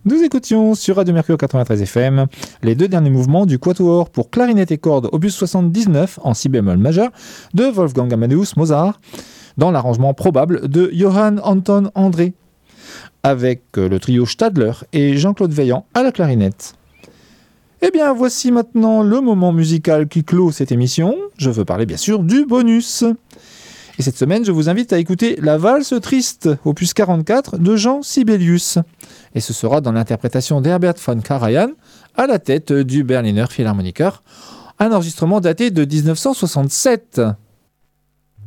Nous écoutions sur Radio Mercure 93 FM les deux derniers mouvements du quatuor pour clarinette et cordes opus 79 en si bémol majeur de Wolfgang Amadeus Mozart dans l'arrangement probable de Johann Anton André avec le trio Stadler et Jean-Claude Vaillant à la clarinette. Eh bien, voici maintenant le moment musical qui clôt cette émission. Je veux parler bien sûr du bonus. Et cette semaine, je vous invite à écouter La Valse Triste, opus 44 de Jean Sibelius. Et ce sera dans l'interprétation d'Herbert von Karajan à la tête du Berliner Philharmoniker, un enregistrement daté de 1967.